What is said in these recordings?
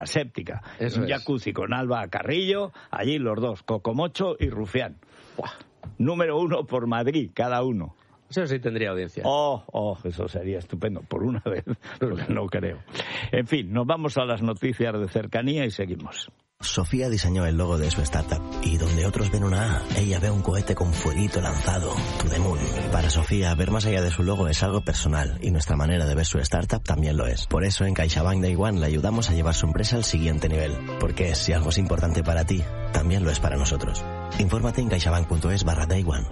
aséptica. Un jacuzzi con Alba Carrillo, allí los dos, Cocomocho y Rufián. ¡Buah! Número 1 por Madrid, cada uno. Eso sí tendría audiencia. Eso sería estupendo, por una vez, porque no creo. En fin, nos vamos a las noticias de cercanía y seguimos. Sofía diseñó el logo de su startup y donde otros ven una A, ella ve un cohete con fueguito lanzado, to the moon. Para Sofía, ver más allá de su logo es algo personal y nuestra manera de ver su startup también lo es. Por eso en CaixaBank Day One le ayudamos a llevar su empresa al siguiente nivel. Porque si algo es importante para ti, también lo es para nosotros. Infórmate en caixabank.es/Day One.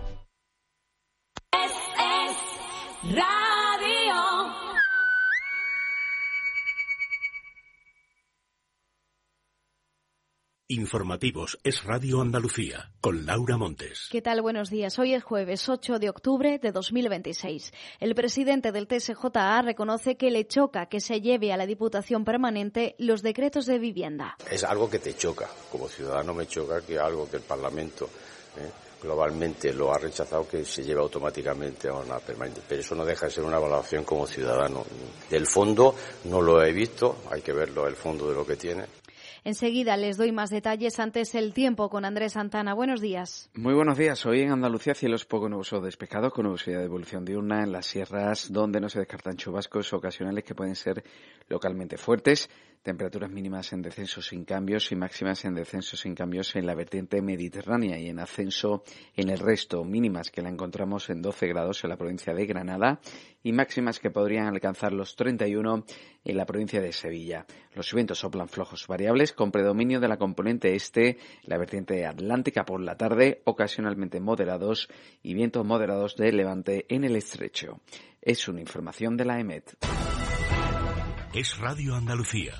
Informativos Es Radio Andalucía, con Laura Montes. ¿Qué tal? Buenos días. Hoy es jueves 8 de octubre de 2026. El presidente del TSJA reconoce que le choca que se lleve a la Diputación Permanente los decretos de vivienda. Es algo que te choca. Como ciudadano me choca que algo que el Parlamento globalmente lo ha rechazado, que se lleve automáticamente a una permanente. Pero eso no deja de ser una valoración como ciudadano. Del fondo no lo he visto, hay que verlo, el fondo de lo que tiene. Enseguida les doy más detalles. Antes el tiempo con Andrés Santana. Buenos días. Muy buenos días. Hoy en Andalucía cielos poco nubosos despejados con nubosidad de evolución diurna en las sierras, donde no se descartan chubascos ocasionales que pueden ser localmente fuertes. Temperaturas mínimas en descenso sin cambios y máximas en descenso sin cambios en la vertiente mediterránea y en ascenso en el resto. Mínimas que la encontramos en 12 grados en la provincia de Granada y máximas que podrían alcanzar los 31 en la provincia de Sevilla. Los vientos soplan flojos variables con predominio de la componente este, la vertiente atlántica por la tarde, ocasionalmente moderados y vientos moderados de levante en el estrecho. Es una información de la EMET. Es Radio Andalucía.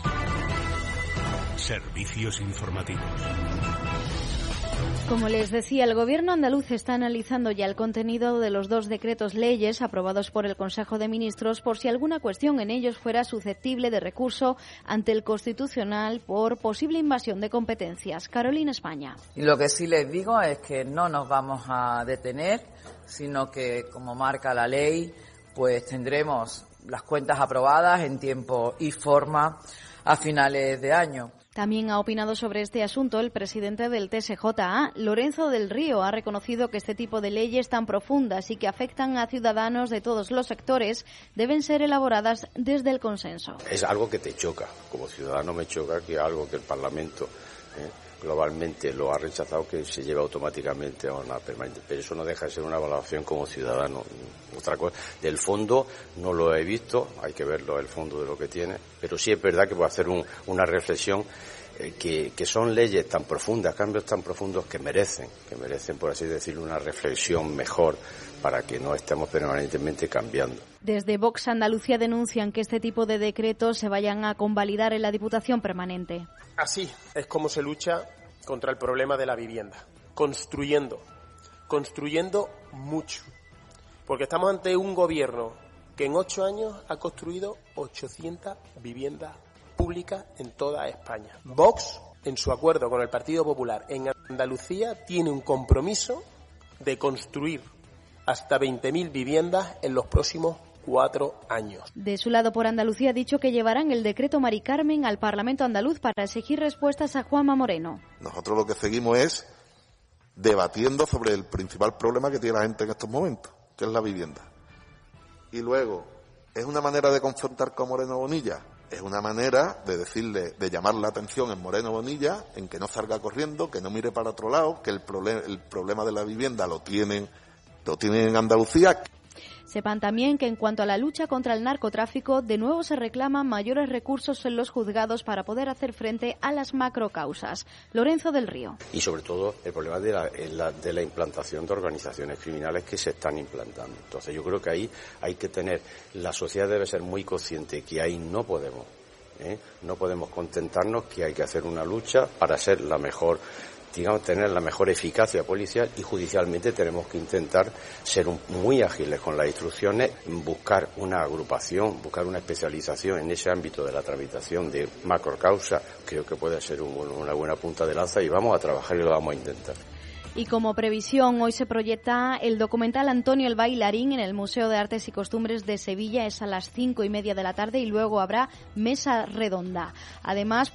Servicios informativos. Como les decía, el Gobierno andaluz está analizando ya el contenido de los 2 decretos leyes aprobados por el Consejo de Ministros por si alguna cuestión en ellos fuera susceptible de recurso ante el Constitucional por posible invasión de competencias. Carolina España. Y lo que sí les digo es que no nos vamos a detener, sino que, como marca la ley, pues tendremos las cuentas aprobadas en tiempo y forma a finales de año. También ha opinado sobre este asunto el presidente del TSJA, Lorenzo del Río. Ha reconocido que este tipo de leyes tan profundas y que afectan a ciudadanos de todos los sectores deben ser elaboradas desde el consenso. Es algo que te choca. Como ciudadano me choca que algo que el Parlamento globalmente lo ha rechazado, que se lleve automáticamente a una permanente. Pero eso no deja de ser una valoración como ciudadano. Otra cosa, del fondo no lo he visto, hay que verlo, el fondo de lo que tiene. Pero sí es verdad que voy a hacer una reflexión que son leyes tan profundas, cambios tan profundos que merecen, por así decirlo, una reflexión mejor para que no estemos permanentemente cambiando. Desde Vox Andalucía denuncian que este tipo de decretos se vayan a convalidar en la Diputación Permanente. Así es como se lucha contra el problema de la vivienda, construyendo mucho, porque estamos ante un gobierno que en 8 años ha construido 800 viviendas públicas en toda España. Vox, en su acuerdo con el Partido Popular en Andalucía, tiene un compromiso de construir hasta 20.000 viviendas en los próximos 4 años. De su lado, por Andalucía, ha dicho que llevarán el decreto Mari Carmen al Parlamento andaluz para exigir respuestas a Juanma Moreno. Nosotros lo que seguimos es debatiendo sobre el principal problema que tiene la gente en estos momentos, que es la vivienda. Y luego, ¿es una manera de confrontar con Moreno Bonilla? Es una manera de decirle, de llamar la atención en Moreno Bonilla, en que no salga corriendo, que no mire para otro lado, que el problema de la vivienda lo tienen en Andalucía. Sepan también que en cuanto a la lucha contra el narcotráfico, de nuevo se reclaman mayores recursos en los juzgados para poder hacer frente a las macrocausas. Lorenzo del Río. Y sobre todo el problema de la implantación de organizaciones criminales que se están implantando. Entonces yo creo que ahí hay que tener, la sociedad debe ser muy consciente que ahí no podemos contentarnos, que hay que hacer una lucha para ser la mejor, tener la mejor eficacia policial, y judicialmente tenemos que intentar ser muy ágiles con las instrucciones, buscar una agrupación, buscar una especialización en ese ámbito de la tramitación de macrocausa. Creo que puede ser una buena punta de lanza y vamos a trabajar y lo vamos a intentar. Y como previsión, hoy se proyecta el documental Antonio el Bailarín en el Museo de Artes y Costumbres de Sevilla. Es a las 5:30 de la tarde y luego habrá mesa redonda. Además,